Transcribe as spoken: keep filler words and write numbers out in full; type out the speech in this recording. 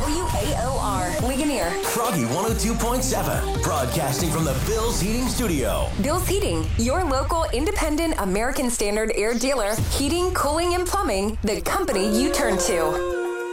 W A O R, Ligonier. Froggy one oh two point seven, broadcasting from the Bill's Heating Studio. Bill's Heating, your local independent American Standard air dealer. Heating, cooling, and plumbing, the company you turn to.